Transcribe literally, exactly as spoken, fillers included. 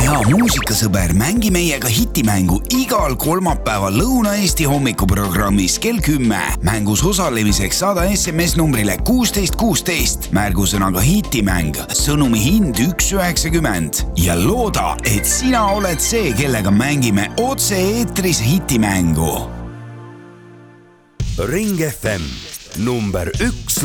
hea muusikasõber, mängi meiega hitimängu igal kolmapäeval Lõuna-Eesti hommikuprogrammis kell kümme. Mängus osalemiseks saada S M S numbrile kuusteist kuusteist. Märgusõnaga hitimäng, sõnumi hind üks üheksakümmend. Ja looda, et sina oled see, kellega mängime otse eetris hitimängu. Ring F M number üks